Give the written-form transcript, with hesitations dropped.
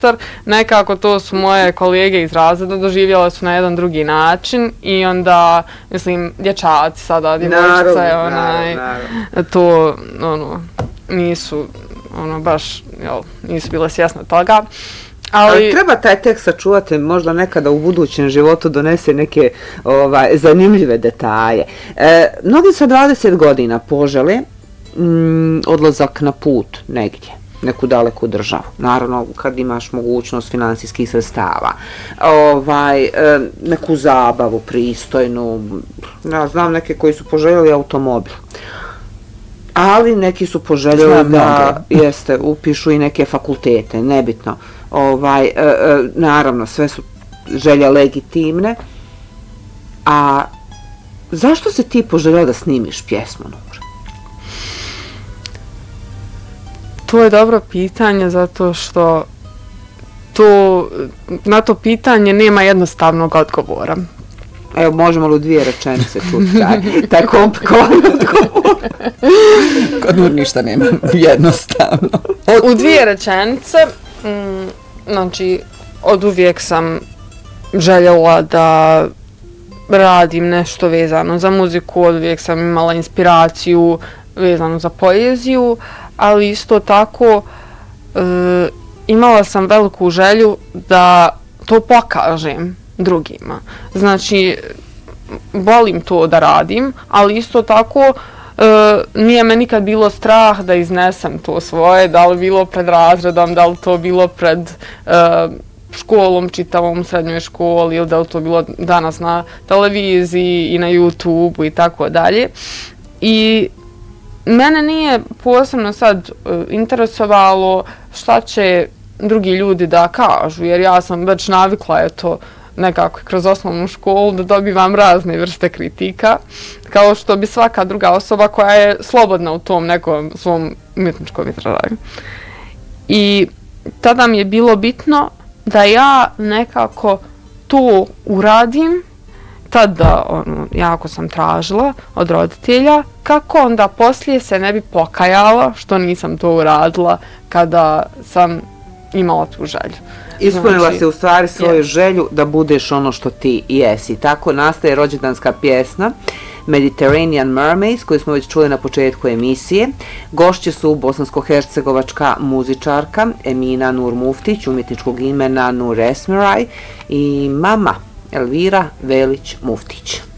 nekako to su moje kolege iz razreda doživjele su na jedan drugi način i onda, mislim, dječaci sada, djevojčice, to, nisu, baš, nisu bile svjesne toga. Ali treba taj tekst sačuvati, možda nekada u budućem životu donese neke zanimljive detalje. Mnogi sa 20 godina požele odlazak na put negdje, neku daleku državu. Naravno, kad imaš mogućnost finansijskih sredstava, neku zabavu pristojnu. Ja znam neke koji su poželjeli automobil. Ali neki su poželjeli da upišu i neke fakultete, nebitno. Naravno, sve su želje legitimne. A zašto si ti poželjela da snimiš pjesmu, Nura? To je dobro pitanje, zato što na to pitanje nema jednostavnog odgovora. Evo, možemo li u 2 rečenice čuti taj komplikovan odgovor? Kod Nur ništa nema, jednostavno. U 2 rečenice, znači, od uvijek sam željela da radim nešto vezano za muziku, od uvijek sam imala inspiraciju vezano za poeziju, ali isto tako imala sam veliku želju da to pokažem drugima. Znači, volim to da radim, ali isto tako nije me nikad bilo strah da iznesem to svoje, da li bilo pred razredom, da li to bilo pred školom čitavom u srednjoj školi ili da li to bilo danas na televiziji i na YouTubeu i tako dalje. I mene nije posebno sad interesovalo šta će drugi ljudi da kažu, jer ja sam već navikla nekako kroz osnovnu školu da dobivam razne vrste kritika, kao što bi svaka druga osoba koja je slobodna u tom nekom svom umjetničkom izražaju. I tada mi je bilo bitno da ja nekako to uradim, tada jako sam tražila od roditelja kako onda poslije se ne bi pokajala što nisam to uradila kada sam imala tu želju. Ispunila si u stvari svoju želju da budeš ono što ti jesi. Tako nastaje rođendanska pjesma Mediterranean Mermaids, koju smo već čuli na početku emisije. Gošće su bosansko-hercegovačka muzičarka Emina Nur Muftić, umjetničkog imena Nur Esmeraj, i mama Elvira Velić Muftić.